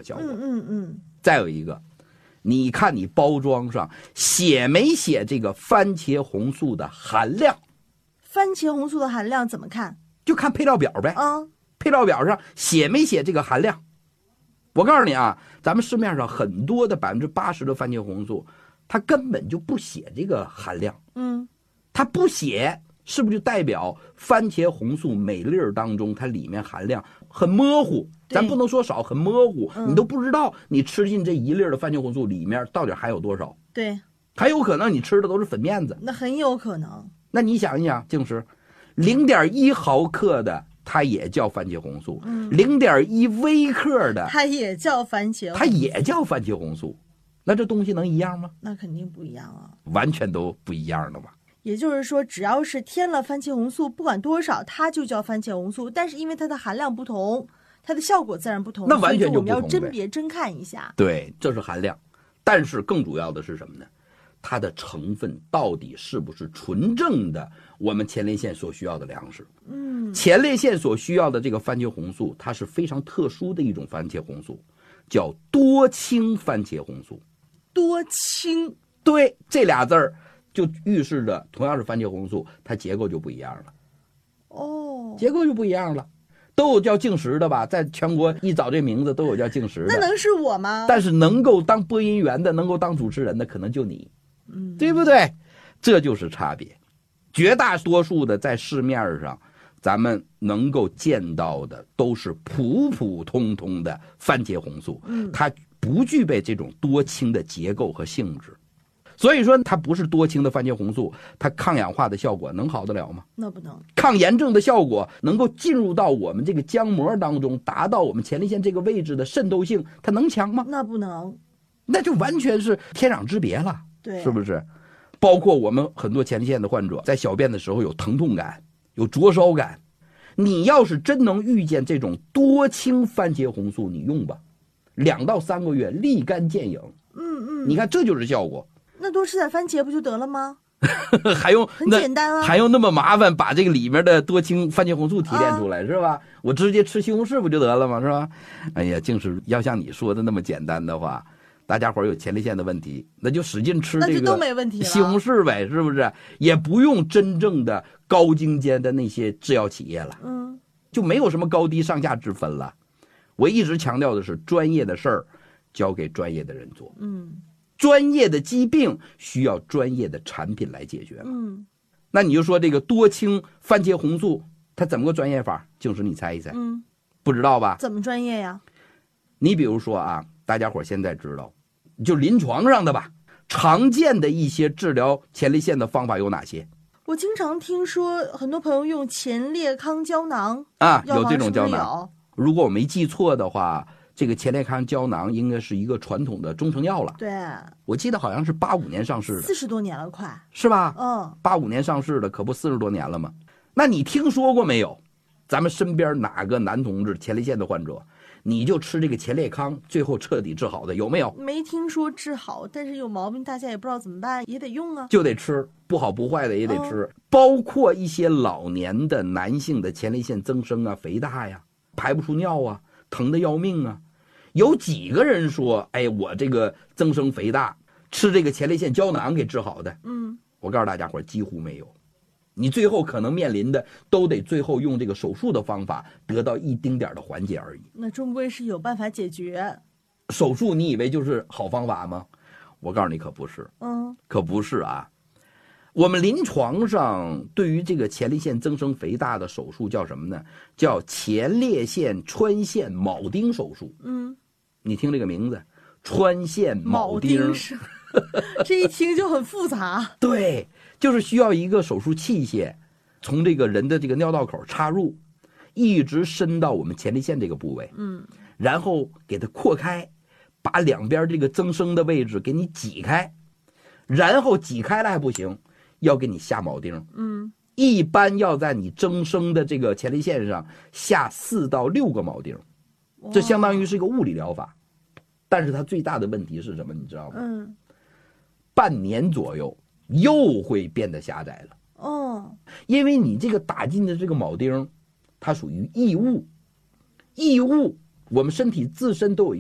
个效果。再有一个，你看你包装上写没写这个番茄红素的含量？ 番茄红素的含量怎么看？ 就看配料表呗。配料表上写没写这个含量？我告诉你啊，咱们市面上很多的80%的番茄红素，它根本就不写这个含量。它不写，是不是就代表番茄红素每粒当中它里面含量很模糊？咱不能说少，很模糊，你都不知道你吃进这一粒的番茄红素里面到底还有多少。 对， 还有可能你吃的都是粉面子。 那很有可能。 那你想一想，净是0.1毫克的它也叫番茄红素，0.1微克的它也叫番茄红素， 它也叫番茄红素。那这东西能一样吗？ 那肯定不一样啊， 完全都不一样的嘛。 也就是说，只要是添了番茄红素，不管多少，它就叫番茄红素。但是因为它的含量不同，它的效果自然不同， 那完全就不同。 所以我们要甄别真看一下。 对，这是含量。但是更主要的是什么呢？它的成分到底是不是纯正的我们前列腺所需要的粮食？前列腺所需要的这个番茄红素，它是非常特殊的一种番茄红素，叫多氢番茄红素。 多氢， 对，这俩字儿就预示着同样是番茄红素，它结构就不一样了。结构就不一样了。都有叫净食的吧，在全国一找这名字都有叫净食的。 那能是我吗？ 但是能够当播音员的，能够当主持人的，可能就你，对不对？这就是差别。绝大多数的在市面上，咱们能够见到的都是普普通通的番茄红素，它不具备这种多氢的结构和性质。所以说它不是多氢的番茄红素，它抗氧化的效果能好得了吗？ 那不能。 抗炎症的效果能够进入到我们这个浆膜当中，达到我们前列腺这个位置的渗透性，它能强吗？ 那不能。 那就完全是天壤之别了。 对， 是不是？包括我们很多前列腺的患者在小便的时候有疼痛感，有灼烧感，你要是真能遇见这种多氢番茄红素，你用吧，2到3个月立竿见影。你看这就是效果。 那多吃点番茄不就得了吗？ 还用很简单啊， 还用那么麻烦把这个里面的多氢番茄红素提炼出来，是吧？我直接吃西红柿不就得了吗？是吧？哎呀，净是要像你说的那么简单的话，大家伙有前列腺的问题，那就使劲吃这个都没问题了， 西红柿呗，是不是？也不用真正的高精尖的那些制药企业了，就没有什么高低上下之分了。我一直强调的是，专业的事儿交给专业的人做，专业的疾病需要专业的产品来解决嘛。那你就说这个多氢番茄红素，它怎么个专业法？净是你猜一猜，不知道吧？ 怎么专业呀？ 你比如说啊，大家伙现在知道，就临床上的吧，常见的一些治疗前列腺的方法有哪些？ 我经常听说很多朋友用前列康胶囊啊，有这种胶囊。如果我没记错的话，这个前列康胶囊应该是一个传统的中成药了。 对， 我记得好像是85年上市的 ，40多年了，快是吧？85年上市的，可不40多年了吗？那你听说过没有？咱们身边哪个男同志前列腺的患者，你就吃这个前列康，最后彻底治好的有没有？ 没听说治好，但是有毛病，大家也不知道怎么办，也得用啊， 就得吃，不好不坏的也得吃。包括一些老年的男性的前列腺增生啊、肥大呀、排不出尿啊、疼得要命啊，有几个人说，哎，我这个增生肥大，吃这个前列腺胶囊给治好的？我告诉大家伙，几乎没有。你最后可能面临的都得最后用这个手术的方法得到一丁点的缓解而已。 那终归是有办法解决。 手术你以为就是好方法吗？我告诉你可不是，可不是啊。我们临床上对于这个前列腺增生肥大的手术叫什么呢？叫前列腺穿线铆钉手术。你听这个名字，穿线铆钉这一听就很复杂。 对，就是需要一个手术器械，从这个人的这个尿道口插入，一直伸到我们前列腺这个部位，然后给它扩开，把两边这个增生的位置给你挤开，然后挤开了还不行，要给你下铆钉。一般要在你增生的这个前列腺上下4到6个铆钉，这相当于是一个物理疗法。但是它最大的问题是什么？你知道吗？半年左右又会变得狭窄了。因为你这个打进的这个铆钉，它属于异物，异物我们身体自身都有